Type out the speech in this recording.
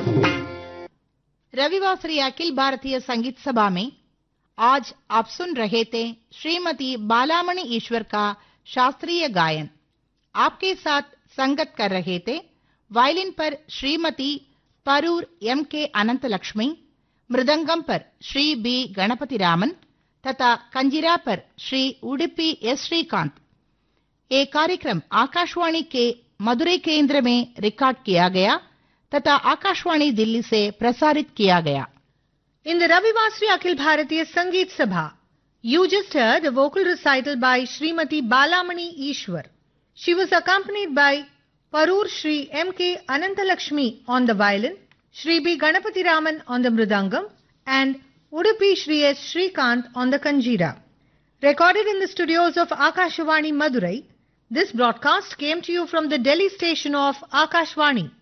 रविवासरी अखिल भारतीय संगीत सभा में आज आप सुन रहे थे श्रीमती बालामणि ईश्वर का शास्त्रीय गायन। आपके साथ संगत कर रहे थे वायलिन पर श्रीमती परൂർ M.K. अनंतलक्ष्मी, मृदंगम पर श्री बी गणपति रामन तथा कंजीरा पर श्री उडुपी एस श्रीकांत। ये कार्यक्रम आकाशवाणी के मदुरै केंद्र में रिकॉर्ड किया गया तथा आकाशवाणी दिल्ली से प्रसारित किया गया। In the Ravivasri Akhil Bharatiya Sangeet Sabha, you just heard a vocal recital by Srimati Balamani Ishwar. She was accompanied by Parur Shri M.K. Anantalakshmi on the violin, Shri B. Ganapati Raman on the mridangam, and Udupi Shri S. Shrikant on the kanjira. Recorded in the studios of Akashvani Madurai, this broadcast came to you from the Delhi station of Akashvani.